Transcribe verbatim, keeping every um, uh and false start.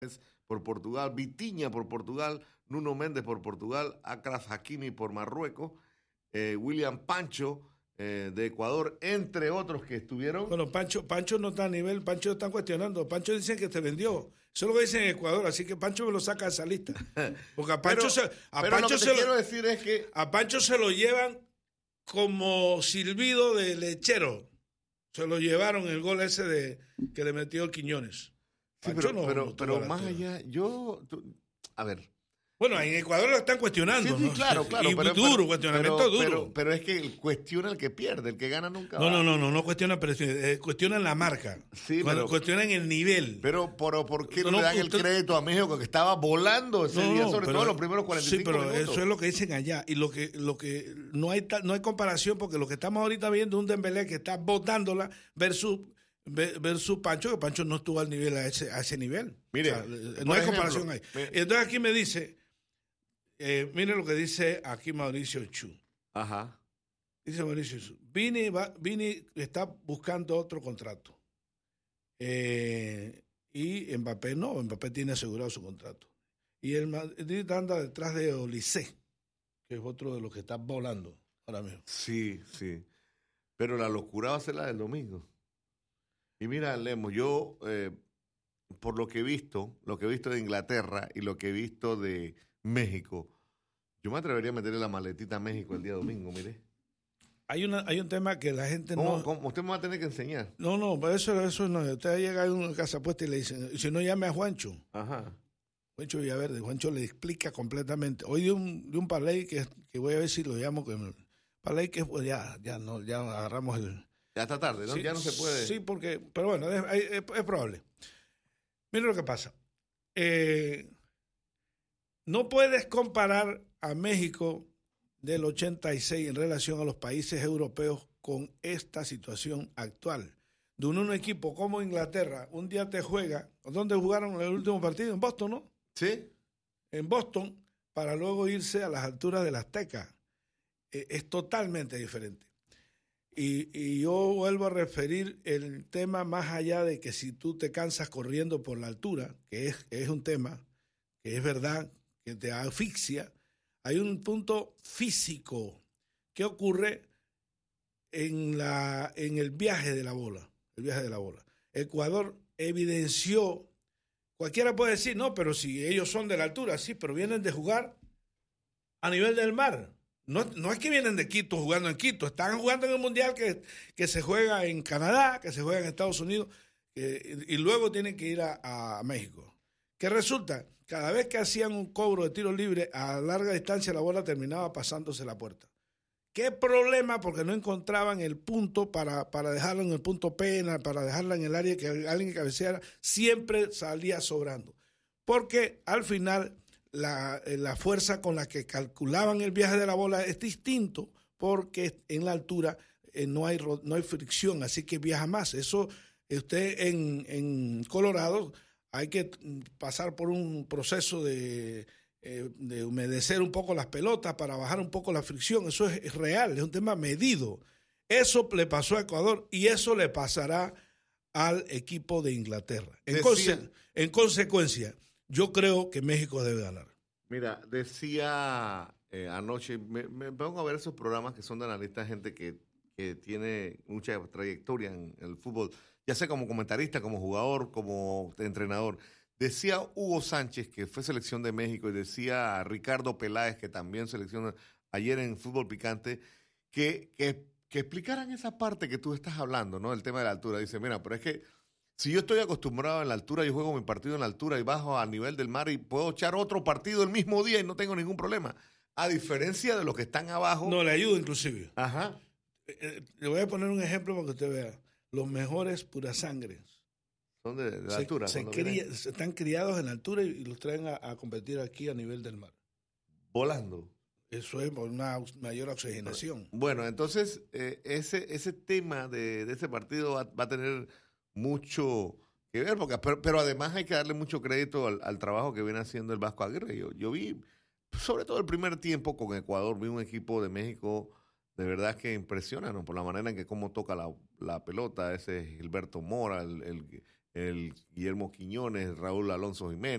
por Portugal, Vitinha por Portugal, Nuno Méndez por Portugal, Achraf Hakimi por Marruecos, eh, William Pancho eh, de Ecuador, entre otros que estuvieron. Bueno, Pancho, Pancho no está a nivel, Pancho están cuestionando, Pancho dicen que te vendió, eso es lo que dicen en Ecuador, así que Pancho me lo saca de esa lista. Porque a Pancho pero, se, a pero Pancho lo que te se quiero lo, decir es que a Pancho se lo llevan como silbido de lechero. Se lo llevaron el gol ese de que le metió Quiñones. Sí, pero, no, pero, no pero más allá, yo, tú, a ver. Bueno, en Ecuador lo están cuestionando. Sí, sí, ¿no? claro, claro. Y pero, duro, pero, cuestionamiento pero, duro. Pero, pero es que cuestiona el que pierde, el que gana nunca no, va. No, no, no, no cuestiona presión, eh, cuestionan la marca. Sí, Cuando pero, cuestionan el nivel. Pero, pero ¿por qué no, no le dan usted, el crédito a México que estaba volando ese no, día, no, sobre pero, todo los primeros cuarenta y cinco minutos? Sí, pero minutos. eso es lo que dicen allá. Y lo que, lo que no hay no hay comparación, porque lo que estamos ahorita viendo es un Dembélé que está botándola versus versus Pancho, que Pancho no estuvo al nivel a ese, a ese nivel. Mire, o sea, no hay ejemplo, comparación ahí. Mire. Entonces aquí me dice, eh, mire lo que dice aquí Mauricio Chu. Ajá. Dice Mauricio Chu, Vini, va, Vini está buscando otro contrato. Eh, y Mbappé no, Mbappé tiene asegurado su contrato. Y el Madrid anda detrás de Olise, que es otro de los que está volando ahora mismo. Sí, sí. Pero la locura va a ser la del domingo. Y mira, Lemos, yo, eh, por lo que he visto, lo que he visto de Inglaterra y lo que he visto de México, yo me atrevería a meterle la maletita a México el día domingo, mire. Hay una hay un tema que la gente ¿Cómo, no... ¿Cómo? Usted me va a tener que enseñar. No, no, eso, eso no. Usted llega a una casa puesta y le dicen, si no llame a Juancho. Ajá. Juancho Villaverde, Juancho le explica completamente. Hoy de un, de un parlay que, que voy a ver si lo llamo, que parlay que pues ya, ya, no, ya agarramos el... Ya está tarde, ¿no? Sí, ya no se puede. Sí, porque, pero bueno, es, es, es probable. Mira lo que pasa. Eh, no puedes comparar a México del ochenta y seis en relación a los países europeos con esta situación actual. De un, un equipo como Inglaterra, un día te juega, ¿dónde jugaron el último partido? En Boston, ¿no? Sí. En Boston, para luego irse a las alturas del Azteca. Eh, es totalmente diferente. Y, y yo vuelvo a referir el tema más allá de que si tú te cansas corriendo por la altura, que es, es un tema, que es verdad, que te asfixia, hay un punto físico que ocurre en, la, en el viaje de la bola, el viaje de la bola. Ecuador evidenció, cualquiera puede decir, no, pero si ellos son de la altura, sí, pero vienen de jugar a nivel del mar. No, no es que vienen de Quito jugando en Quito, están jugando en el Mundial que, que se juega en Canadá, que se juega en Estados Unidos, eh, y luego tienen que ir a, a México. ¿Qué resulta? Cada vez que hacían un cobro de tiro libre a larga distancia, la bola terminaba pasándose la puerta. ¿Qué problema? Porque no encontraban el punto para, para dejarlo en el punto pena, para dejarla en el área que alguien cabeceara, siempre salía sobrando. Porque al final... La, la fuerza con la que calculaban el viaje de la bola es distinto porque en la altura eh, no hay no hay fricción, así que viaja más. Eso, usted en, en Colorado hay que pasar por un proceso de, eh, de humedecer un poco las pelotas para bajar un poco la fricción. Eso es, es real, es un tema medido. Eso le pasó a Ecuador y eso le pasará al equipo de Inglaterra. En, conse- en consecuencia, yo creo que México debe ganar. Mira, decía eh, anoche, me, me pongo a ver esos programas que son de analistas, gente que, que tiene mucha trayectoria en el fútbol, ya sea como comentarista, como jugador, como entrenador. Decía Hugo Sánchez, que fue selección de México, y decía Ricardo Peláez, que también seleccionó ayer en Fútbol Picante, que, que, que explicaran esa parte que tú estás hablando, ¿no? El tema de la altura. Dice, mira, pero es que si yo estoy acostumbrado en la altura, yo juego mi partido en la altura y bajo a nivel del mar y puedo echar otro partido el mismo día y no tengo ningún problema. A diferencia de los que están abajo. No, le ayudo inclusive. Ajá. Eh, eh, le voy a poner un ejemplo para que usted vea. Los mejores puras-sangres. Son de, de la se, altura. Se cría, están criados en altura y, y los traen a, a competir aquí a nivel del mar. Volando. Eso es por una mayor oxigenación. Bueno, entonces eh, ese, ese tema de, de ese partido va, va a tener mucho que ver, porque, pero, pero además hay que darle mucho crédito al, al trabajo que viene haciendo el Vasco Aguirre. Yo, yo vi, sobre todo el primer tiempo con Ecuador, vi un equipo de México de verdad que impresiona, ¿no? Por la manera en que cómo toca la, la pelota, ese Gilberto Mora, el, el, el Guillermo Quiñones, Raúl Alonso Jiménez.